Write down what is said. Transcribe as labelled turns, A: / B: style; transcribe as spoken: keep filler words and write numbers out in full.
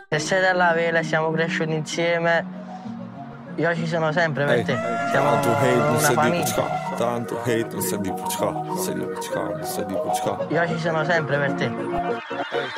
A: Se sei della vela e siamo cresciuti insieme, io ci sono sempre per
B: Ey,
A: te. Siamo
B: tanto hate non
A: una
B: sei di
A: famiglia.
B: pucca, tanto hate non sei di pucca, sei di pucca, sei di pucca.
A: Io ci sono sempre per te.